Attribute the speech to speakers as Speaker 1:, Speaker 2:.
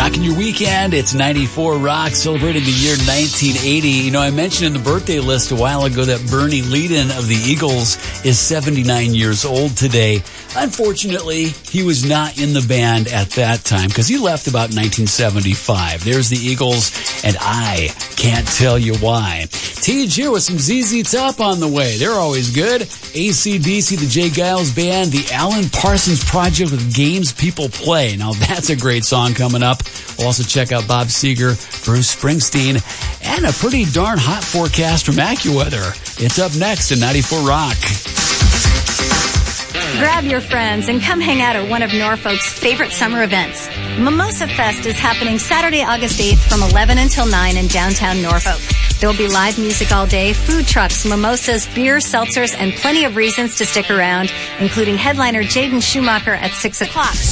Speaker 1: Rocking your weekend. It's 94 Rock, celebrating the year 1980. You know, I mentioned in the birthday list a while ago that Bernie Leadon of the Eagles is 79 years old today. Unfortunately, he was not in the band at that time because he left about 1975. There's the Eagles, and I can't tell you why. Teej here with some ZZ Top on the way. They're always good. AC/DC, the Jay Giles Band, the Alan Parsons Project with Games People Play. Now, that's a great song coming up. We'll also check out Bob Seger, Bruce Springsteen, and a pretty darn hot forecast from AccuWeather. It's up next in 94 Rock.
Speaker 2: Grab your friends and come hang out at one of Norfolk's favorite summer events. Mimosa Fest is happening Saturday, August 8th from 11 until 9 in downtown Norfolk. There will be live music all day, food trucks, mimosas, beer, seltzers, and plenty of reasons to stick around, including headliner Jaden Schumacher at 6 o'clock.